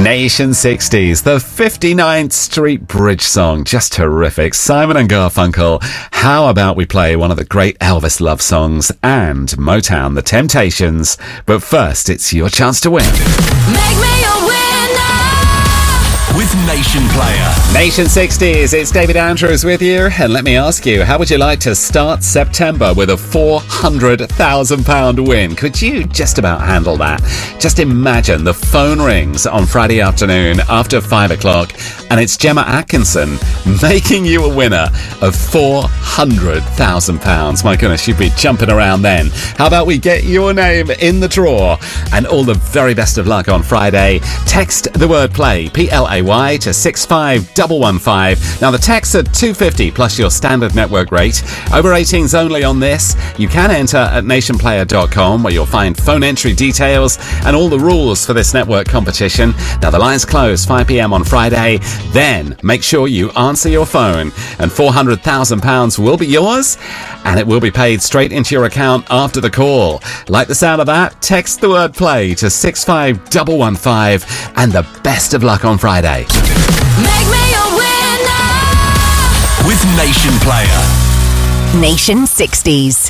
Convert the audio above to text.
Nation 60s, the 59th Street Bridge song. Just terrific. Simon and Garfunkel. How about we play one of the great Elvis love songs and Motown, The Temptations. But first, it's your chance to win. Make me a winner with Nation Player. Nation 60s, it's David Andrews with you. And let me ask you, how would you like to start September with a £400,000 win? Could you just about handle that? Just imagine the phone rings on Friday afternoon after 5 o'clock and it's Gemma Atkinson making you a winner of £400,000. My goodness, you'd be jumping around then. How about we get your name in the draw? And all the very best of luck on Friday. Text the word play, PLAY, to 65115. Now the texts are $2.50 plus your standard network rate. Over 18s only on this. You can enter at nationplayer.com where you'll find phone entry details and all the rules for this network competition. Now the lines close 5 p.m. on Friday. Then make sure you answer your phone and £400,000 will be yours and it will be paid straight into your account after the call. Like the sound of that? Text the word play to 65115 and the best of luck on Friday. Make me a winner with Nation Player. Nation 60s.